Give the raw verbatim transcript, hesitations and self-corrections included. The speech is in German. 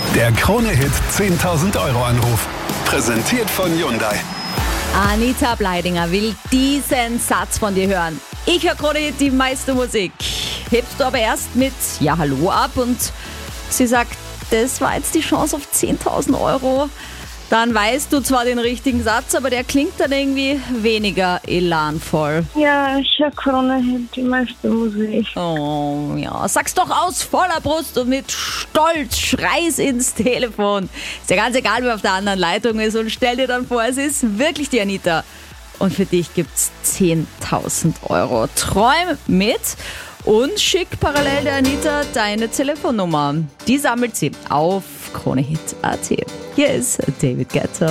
Der Krone-Hit zehntausend Euro Anruf. Präsentiert von Hyundai. Anita Bleidinger will diesen Satz von dir hören. Ich höre Krone-Hit, die meiste Musik. Hebst du aber erst mit Ja, hallo ab und sie sagt, das war jetzt die Chance auf zehntausend Euro. Dann weißt du zwar den richtigen Satz, aber der klingt dann irgendwie weniger elanvoll. Ja, ich höre Krone-Hit, die meiste Musik. Oh ja, sag's doch aus voller Brust und mit Stolz, schrei's ins Telefon. Ist ja ganz egal, wer auf der anderen Leitung ist, und stell dir dann vor, es ist wirklich die Anita. Und für dich gibt's zehntausend Euro. Träum mit und schick parallel der Anita deine Telefonnummer. Die sammelt sie auf Kronehit Punkt at. Hier ist David Guetta.